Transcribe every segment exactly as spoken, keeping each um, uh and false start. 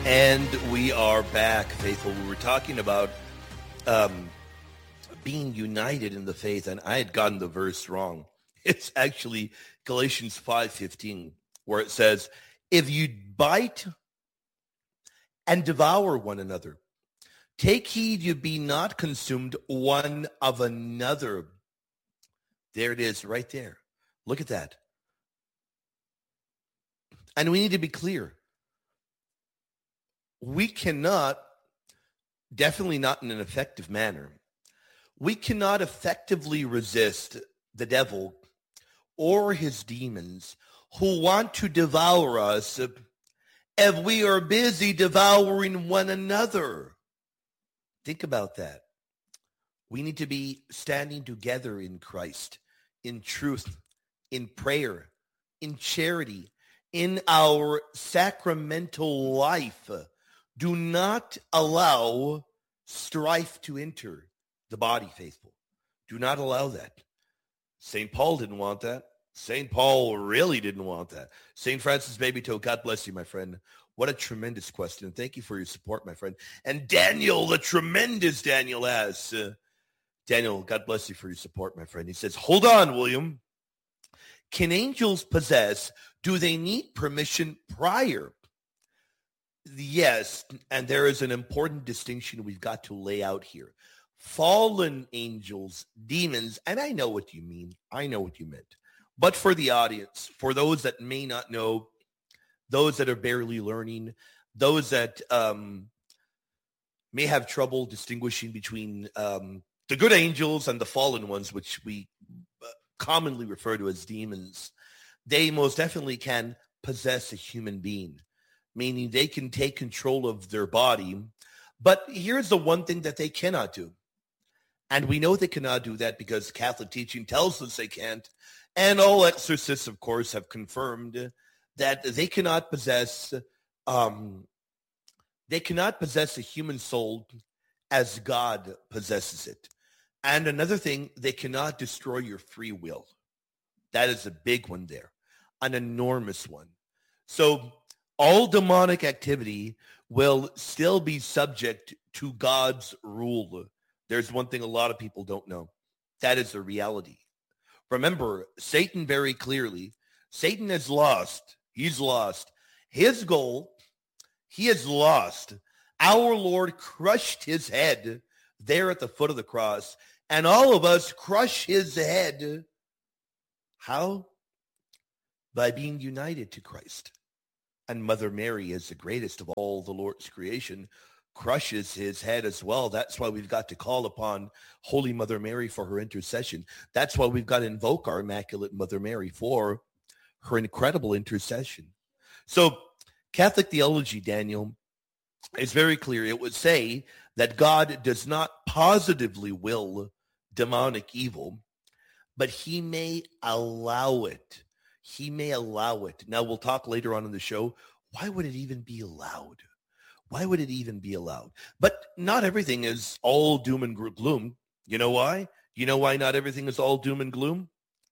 And we are back, faithful. We were talking about um, being united in the faith, and I had gotten the verse wrong. It's actually Galatians five fifteen, where it says, if you bite and devour one another, take heed you be not consumed one of another. There it is right there. Look at that. And we need to be clear. We cannot, definitely not in an effective manner, we cannot effectively resist the devil or his demons who want to devour us if we are busy devouring one another. Think about that. We need to be standing together in Christ, in truth, in prayer, in charity, in our sacramental life. Do not allow strife to enter the body, faithful. Do not allow that. Saint Paul didn't want that. Saint Paul really didn't want that. Saint Francis Babytoe, God bless you, my friend. What a tremendous question. Thank you for your support, my friend. And Daniel, the tremendous Daniel has. Uh, Daniel, God bless you for your support, my friend. He says, hold on, William. Can angels possess? Do they need permission prior? Yes, and there is an important distinction we've got to lay out here. Fallen angels, demons, and I know what you mean. I know what you meant. But for the audience, for those that may not know, those that are barely learning, those that um, may have trouble distinguishing between um, the good angels and the fallen ones, which we commonly refer to as demons, they most definitely can possess a human being, meaning they can take control of their body. But here's the one thing that they cannot do. And we know they cannot do that because Catholic teaching tells us they can't. And all exorcists, of course, have confirmed that they cannot possess, um, they cannot possess a human soul as God possesses it. And another thing, they cannot destroy your free will. That is a big one there, an enormous one. So all demonic activity will still be subject to God's rule. There's one thing a lot of people don't know. That is the reality. Remember, Satan very clearly, Satan has lost. He's lost. His goal, he has lost. Our Lord crushed his head there at the foot of the cross, and all of us crush his head. How? By being united to Christ. And Mother Mary is the greatest of all the Lord's creation, crushes his head as well. That's why we've got to call upon Holy Mother Mary for her intercession. That's why we've got to invoke our Immaculate Mother Mary for her incredible intercession. So Catholic theology, Daniel, is very clear. It would say that God does not positively will demonic evil, but he may allow it. He may allow it. Now, we'll talk later on in the show. Why would it even be allowed? Why would it even be allowed? But not everything is all doom and gloom. You know why? You know why not everything is all doom and gloom?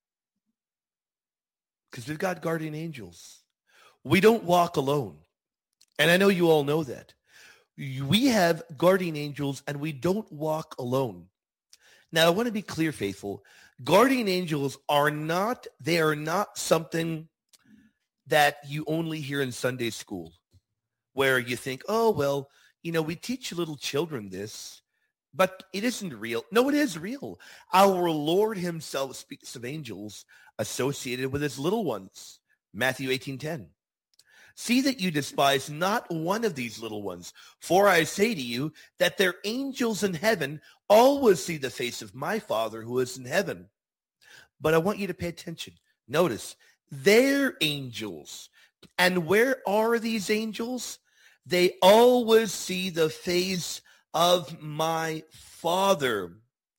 Because we've got guardian angels. We don't walk alone. And I know you all know that. We have guardian angels and we don't walk alone. Now, I want to be clear, faithful. Guardian angels are not, they are not something that you only hear in Sunday school, where you think, oh, well, you know, we teach little children this, but it isn't real. No, it is real. Our Lord himself speaks of angels associated with his little ones. Matthew eighteen ten. See that you despise not one of these little ones, for I say to you that their angels in heaven always see the face of my Father who is in heaven. But I want you to pay attention. Notice, they're angels. And where are these angels? They always see the face of my Father.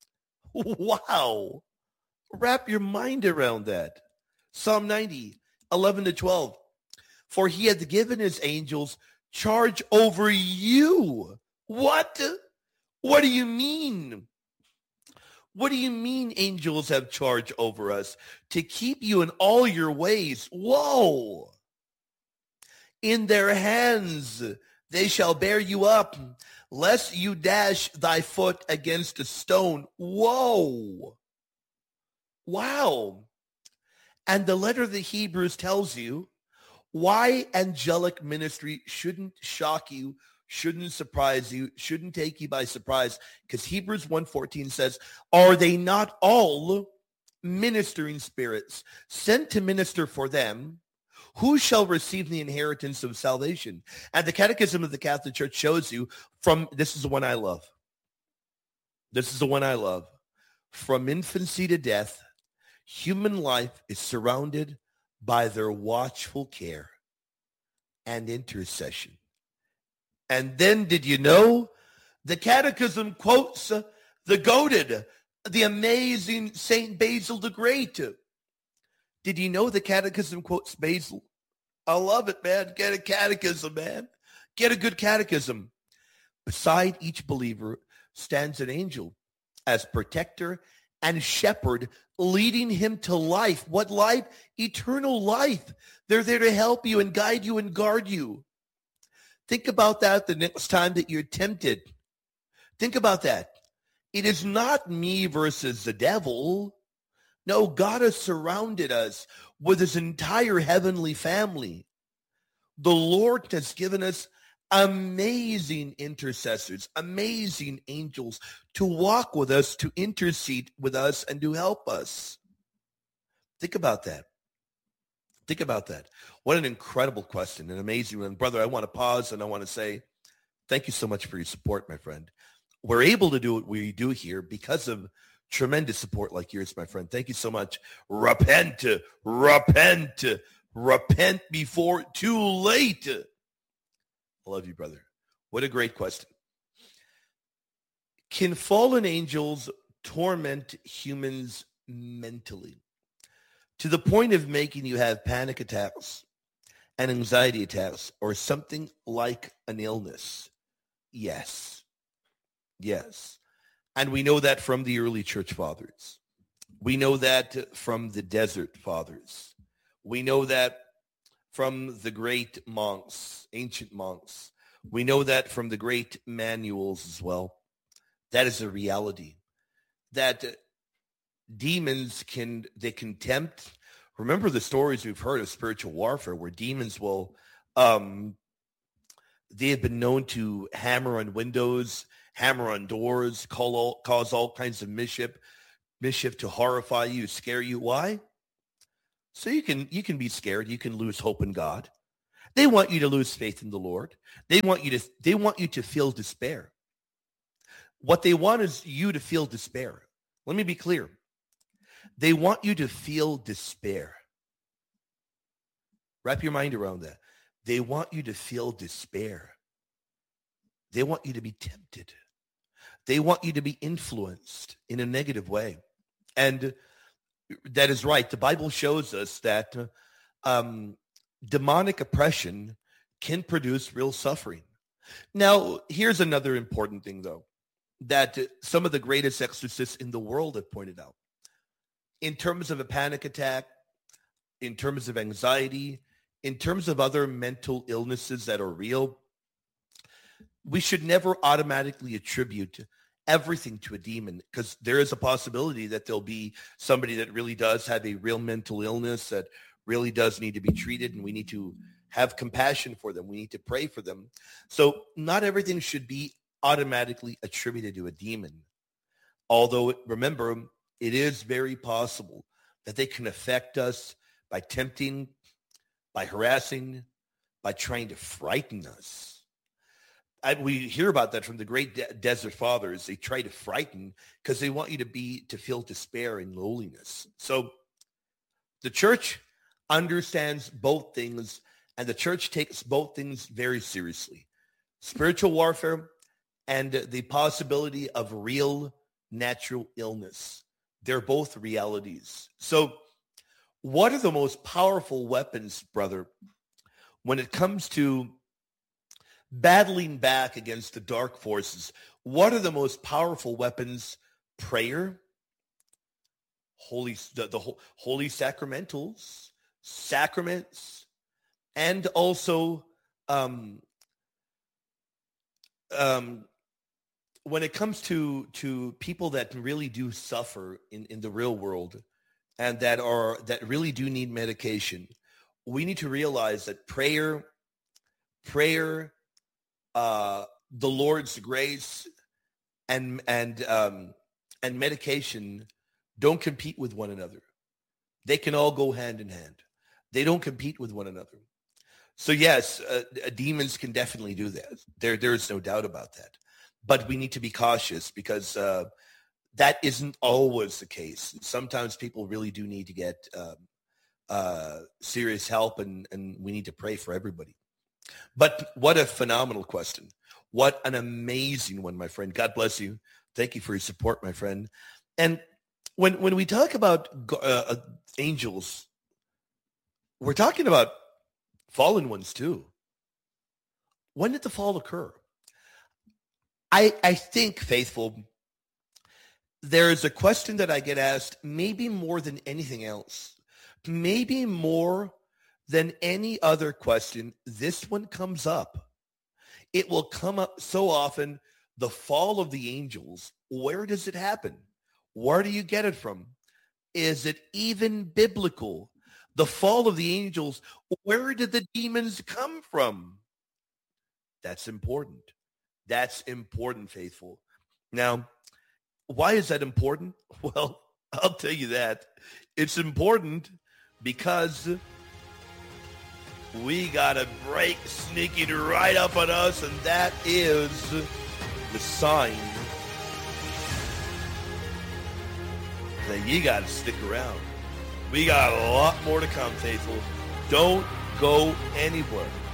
Wow. Wrap your mind around that. Psalm ninety, eleven to twelve. For he hath given his angels charge over you. What? What do you mean? What do you mean angels have charge over us? To keep you in all your ways. Whoa. In their hands They shall bear you up, lest you dash thy foot against a stone. Whoa. Wow. And the letter of the Hebrews tells you why angelic ministry shouldn't shock you, shouldn't surprise you, shouldn't take you by surprise. Because Hebrews one fourteen says, are they not all ministering spirits sent to minister for them? Who shall receive the inheritance of salvation? And the Catechism of the Catholic Church shows you from, this is the one I love. This is the one I love. From infancy to death, human life is surrounded by their watchful care and intercession. And then did you know the Catechism quotes uh, the goated, the amazing Saint Basil the Great. Did you know the Catechism quotes Basil? I love it, man. Get a catechism, man. Get a good catechism. Beside each believer stands an angel as protector and shepherd, leading him to life. What life? Eternal life. They're there to help you and guide you and guard you. Think about that the next time that you're tempted. Think about that. It is not me versus the devil. No, God has surrounded us with his entire heavenly family. The Lord has given us amazing intercessors, amazing angels to walk with us, to intercede with us, and to help us. Think about that. Think about that. What an incredible question, an amazing one. Brother, I want to pause and I want to say thank you so much for your support, my friend. We're able to do what we do here because of tremendous support like yours, my friend. Thank you so much. Repent, repent, repent before too late. I love you, brother. What a great question. Can fallen angels torment humans mentally to the point of making you have panic attacks and anxiety attacks or something like an illness? Yes. Yes. And we know that from the early church fathers. We know that from the desert fathers. We know that from the great monks, ancient monks. We know that from the great manuals as well. That is a reality. That demons can, they can tempt. Remember the stories we've heard of spiritual warfare where demons will, um, they have been known to hammer on windows, hammer on doors, call all, cause all kinds of mischief, mischief to horrify you, scare you. Why? So you can you can be scared. You can lose hope in God. They want you to lose faith in the Lord. They want you to they want you to feel despair. What they want is you to feel despair. Let me be clear. They want you to feel despair. Wrap your mind around that. They want you to feel despair. They want you to be tempted. They want you to be influenced in a negative way. And that is right. The Bible shows us that um, demonic oppression can produce real suffering. Now, here's another important thing, though, that some of the greatest exorcists in the world have pointed out. In terms of a panic attack, in terms of anxiety, in terms of other mental illnesses that are real, we should never automatically attribute everything to a demon, because there is a possibility that there'll be somebody that really does have a real mental illness that really does need to be treated, and we need to have compassion for them. We need to pray for them. So not everything should be automatically attributed to a demon. Although, remember, it is very possible that they can affect us by tempting, by harassing, by trying to frighten us. I, we hear about that from the great de- desert fathers. They try to frighten because they want you to be to feel despair and loneliness. So the church understands both things, and the church takes both things very seriously. Spiritual warfare and the possibility of real natural illness. They're both realities. So what are the most powerful weapons, brother, when it comes to battling back against the dark forces? What are the most powerful weapons? Prayer, holy, the, the holy sacramentals, sacraments, and also um, um, when it comes to to people that really do suffer in, in the real world and that are that really do need medication, we need to realize that prayer, prayer, uh, the Lord's grace, and and um, and medication don't compete with one another. They can all go hand in hand. They don't compete with one another. So yes, uh, demons can definitely do that. There, there is no doubt about that. But we need to be cautious because uh, that isn't always the case. Sometimes people really do need to get um, uh, serious help, and, and we need to pray for everybody. But what a phenomenal question. What an amazing one, my friend. God bless you. Thank you for your support, my friend. And when when we talk about uh, angels, we're talking about fallen ones too. When did the fall occur? I I think, faithful, there is a question that I get asked maybe more than anything else. Maybe more than any other question, this one comes up. It will come up so often. The fall of the angels, where does it happen? Where do you get it from? Is it even biblical? The fall of the angels, where did the demons come from? That's important. That's important, faithful. Now, why is that important? Well, I'll tell you that. It's important because we got a break sneaking right up on us, and that is the sign that you got to stick around. We got a lot more to come, faithful. Don't go anywhere.